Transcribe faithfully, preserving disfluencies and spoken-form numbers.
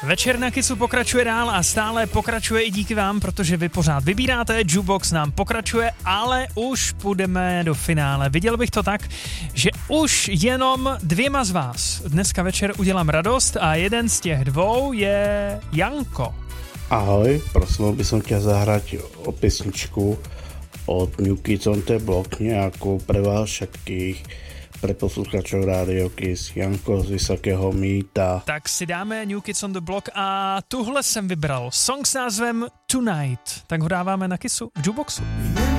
Večer na Kissu pokračuje dál a stále pokračuje i díky vám, protože vy pořád vybíráte, Jukebox nám pokračuje, ale už půjdeme do finále. Viděl bych to tak, že už jenom dvěma z vás dneska večer udělám radost a jeden z těch dvou je Janko. Ahoj, prosím, by som ťa zahrať o pesničku od New Kids on the Block, nejakú pre vás všetkých, pre posluchačov Rádio Kiss, Janko z Vysokého Mýta. Tak si dáme New Kids on the Block a tuhle jsem vybral. Song s názvem Tonight. Tak ho dáváme na Kissu v Jukeboxu.